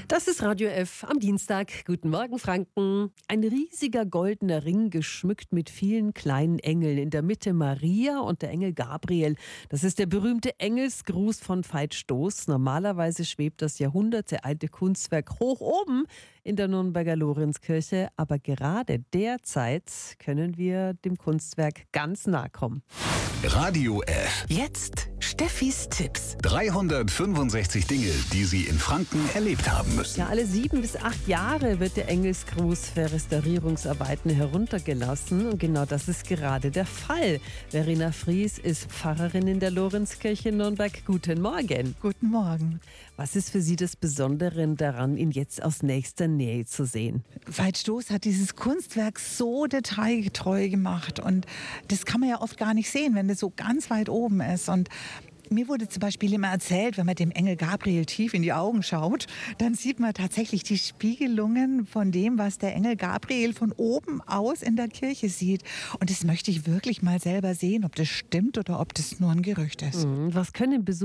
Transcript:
Das ist Radio F am Dienstag. Guten Morgen, Franken. Ein riesiger goldener Ring, geschmückt mit vielen kleinen Engeln. In der Mitte Maria und der Engel Gabriel. Das ist der berühmte Engelsgruß von Veit Stoß. Normalerweise schwebt das jahrhundertealte Kunstwerk hoch oben in der Nürnberger Lorenzkirche. Aber gerade derzeit können wir dem Kunstwerk ganz nahe kommen. Radio F. Jetzt Steffis Tipps. 365 Dinge, die Sie in Franken erlebt haben müssen. Ja, alle 7 bis 8 Jahre wird der Engelsgruß für Restaurierungsarbeiten heruntergelassen. Und genau das ist gerade der Fall. Verena Fries ist Pfarrerin in der Lorenzkirche in Nürnberg. Guten Morgen. Guten Morgen. Was ist für Sie das Besondere daran, ihn jetzt aus nächster Nähe zu sehen? Veit Stoß hat dieses Kunstwerk so detailgetreu gemacht. Und das kann man ja oft gar nicht sehen, wenn das so ganz weit oben ist. Und mir wurde zum Beispiel immer erzählt, wenn man dem Engel Gabriel tief in die Augen schaut, dann sieht man tatsächlich die Spiegelungen von dem, was der Engel Gabriel von oben aus in der Kirche sieht. Und das möchte ich wirklich mal selber sehen, ob das stimmt oder ob das nur ein Gerücht ist. Was können Besucher